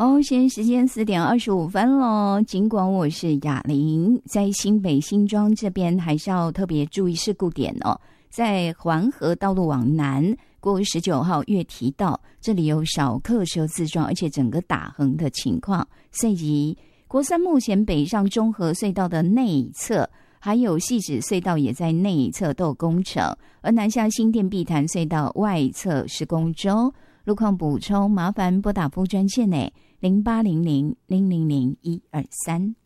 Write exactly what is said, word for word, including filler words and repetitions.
好，现在时间四点二十五分了。尽管我是雅玲，在新北新庄这边还是要特别注意事故点哦。在环河道路往南，国十九号月堤道，这里有小客车自撞，而且整个打横的情况。所以国三目前北上中和隧道的内侧，还有汐止隧道也在内侧都有工程，而南下新店碧潭隧道外侧施工中。路况补充，麻烦拨打服务专线内零八零零零零零一二三。